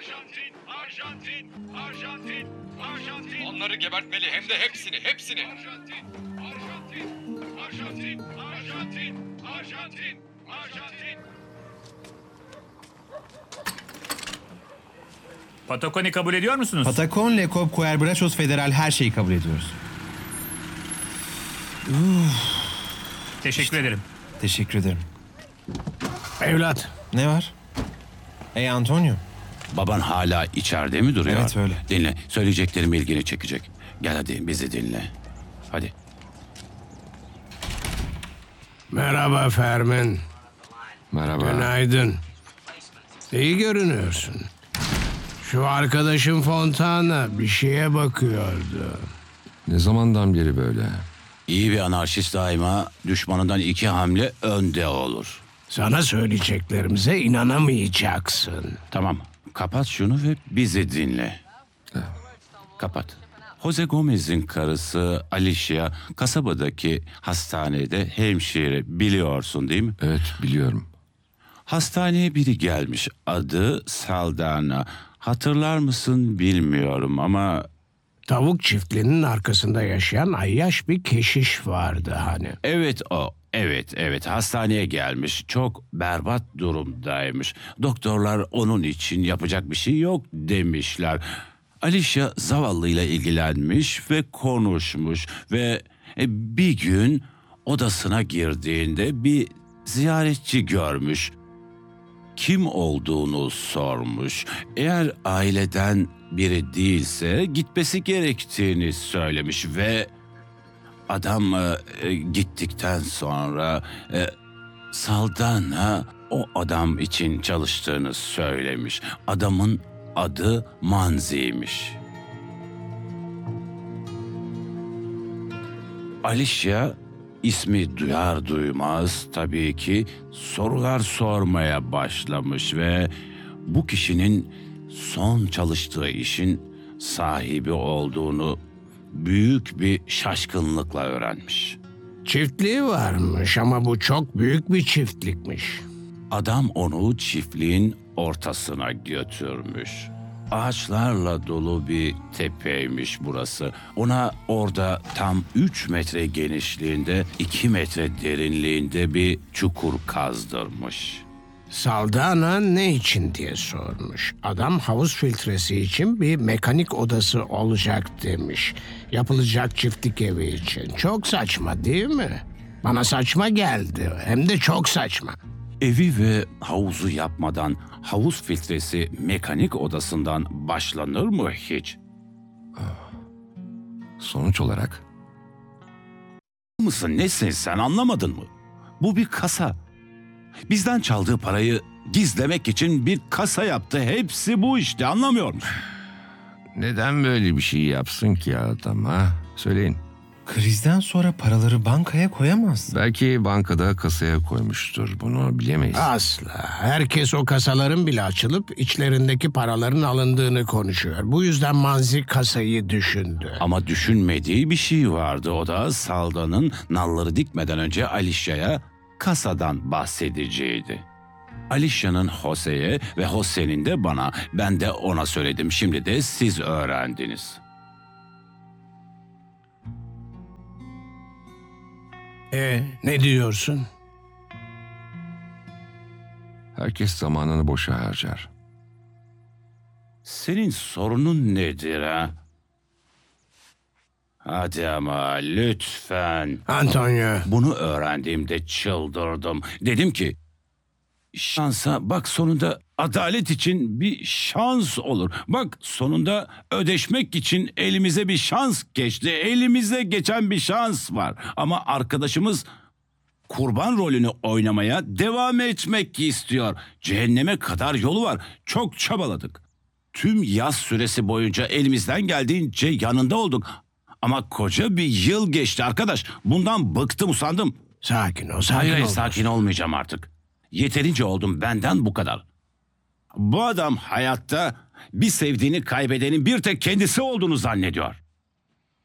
Arjantin, Arjantin, Arjantin, Arjantin. Onları gebertmeli, hem de hepsini. Arjantin, Arjantin, Arjantin, Arjantin, Arjantin, Arjantin. Patagoni kabul ediyor musunuz? Patacon, Lekop, Coelbrachos, Federal her şeyi kabul ediyoruz. Teşekkür ederim. Teşekkür ederim. Evlat, Ne var? Hey Antonio. Baban hala içeride mi duruyor? Evet, öyle. Dinle. Söyleyeceklerim ilgini çekecek. Gel hadi bizi dinle. Hadi. merhaba Fermin. Merhaba. Günaydın. İyi görünüyorsun. Şu arkadaşım Fontana bir şeye bakıyordu. Ne zamandan beri böyle? İyi bir anarşist daima düşmanından 2 hamle önde olur. Sana söyleyeceklerimize inanamayacaksın. Tamam. Kapat şunu ve bizi dinle. Kapat. Jose Gomez'in karısı Alicia kasabadaki hastanede hemşire, biliyorsun değil mi? Evet, biliyorum. Hastaneye biri gelmiş. Adı Saldana. Hatırlar mısın bilmiyorum ama Tavuk çiftliğinin arkasında yaşayan ayyaş bir keşiş vardı hani. evet o. Evet hastaneye gelmiş. Çok berbat durumdaymış. Doktorlar onun için yapacak bir şey yok demişler. Alicia zavallıyla ilgilenmiş ve konuşmuş ve bir gün odasına girdiğinde bir ziyaretçi görmüş. Kim olduğunu sormuş. Eğer aileden biri değilse gitmesi gerektiğini söylemiş ve adam gittikten sonra Saldana o adam için çalıştığını söylemiş. Adamın adı Manzi'ymiş. Alicia ismi duyar duymaz tabii ki sorular sormaya başlamış ve bu kişinin son çalıştığı işin sahibi olduğunu büyük bir şaşkınlıkla öğrenmiş. Çiftliği varmış ama bu çok büyük bir çiftlikmiş. Adam onu çiftliğin ortasına götürmüş. Ağaçlarla dolu bir tepeymiş burası. Ona orada tam 3 metre genişliğinde, 2 metre derinliğinde bir çukur kazdırmış. Saldana ne için diye sormuş. Adam havuz filtresi için bir mekanik odası olacak demiş. Yapılacak çiftlik evi için. Çok saçma değil mi? Bana saçma geldi. Hem de çok saçma. Evi ve havuzu yapmadan havuz filtresi mekanik odasından başlanır mı hiç? Sonuç olarak Mısın nesin sen, anlamadın mı? Bu bir kasa. Bizden çaldığı parayı gizlemek için bir kasa yaptı. Hepsi bu işte, anlamıyor musun? neden böyle bir şey yapsın ki adam ha? Söyleyin. Krizden sonra paraları bankaya koyamaz. Belki bankada kasaya koymuştur. Bunu bilemeyiz. Asla. Herkes o kasaların bile açılıp içlerindeki paraların alındığını konuşuyor. Bu yüzden Manzi kasayı düşündü. Ama düşünmediği bir şey vardı. O da Salda'nın nalları dikmeden önce Alicia'ya kasadan bahsedeceğiydi. Alicia'nın Jose'ye ve Jose'nin de bana. Ben de ona söyledim. Şimdi de siz öğrendiniz. Ne diyorsun? Herkes zamanını boşa harcar. Senin sorunun nedir ha? Hadi ama lütfen. Antonio. Bunu öğrendiğimde çıldırdım. Dedim ki şansa bak, sonunda adalet için bir şans olur. Bak sonunda ödeşmek için elimize bir şans geçti. Elimize geçen bir şans var. Ama arkadaşımız kurban rolünü oynamaya devam etmek istiyor. Cehenneme kadar yolu var. Çok çabaladık. Tüm yaz süresi boyunca elimizden geldiğince yanında olduk. Ama koca bir yıl geçti arkadaş. Bundan bıktım, usandım. Sakin ol, Hayır, ol. sakin olmayacağım artık. Yeterince oldum, benden bu kadar. Bu adam hayatta bir sevdiğini kaybedenin bir tek kendisi olduğunu zannediyor.